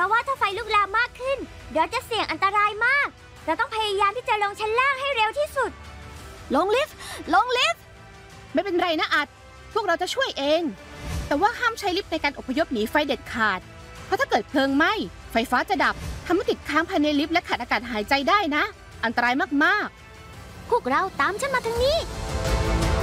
ราะว่าถ้าไฟลุกลามมากขึ้นเราจะเสี่ยงอันตรายมากเราต้องพยายามที่จะลงชั้นล่างให้เร็วที่สุดลงลิฟต์ไม่เป็นไรนะอัดพวกเราจะช่วยเองแต่ว่าห้ามใช้ลิฟต์ในการอพยพหนีไฟเด็ดขาดเพราะถ้าเกิดเพลิงไหม้ไฟฟ้าจะดับทำให้ติดค้างภายในลิฟต์และขาดอากาศหายใจได้นะอันตรายมากๆพวกเราตามฉันมาทางนี้